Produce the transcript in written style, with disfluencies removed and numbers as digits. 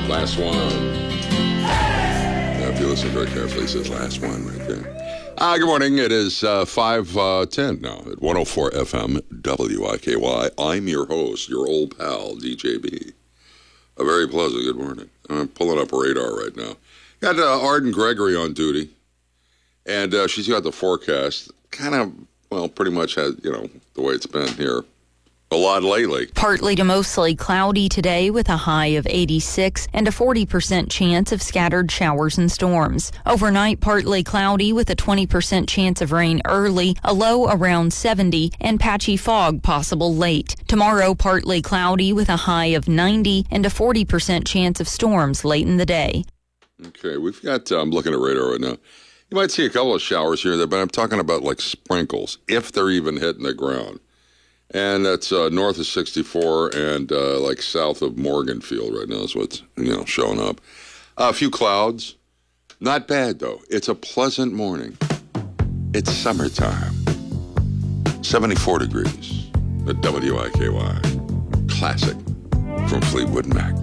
Last one. Now, if you listen very carefully, it says last one right there. Good morning. It is 5:10 now at 104 FM WIKY. I'm your host, your old pal, DJB. A very pleasant good morning. I'm pulling up radar right now. Got Arden Gregory on duty, and she's got the forecast. Kind of, well, pretty much has, the way it's been here a lot lately. Partly to mostly cloudy today with a high of 86 and a 40% chance of scattered showers and storms. Overnight, partly cloudy with a 20% chance of rain early, a low around 70, and patchy fog possible late. Tomorrow, partly cloudy with a high of 90 and a 40% chance of storms late in the day. Okay, we've got, I'm looking at radar right now. You might see a couple of showers here and there, but I'm talking about like sprinkles, if they're even hitting the ground. And that's north of 64 and like south of Morganfield right now is what's, showing up. A few clouds. Not bad, though. It's a pleasant morning. It's summertime. 74 degrees at WIKY. Classic from Fleetwood Mac.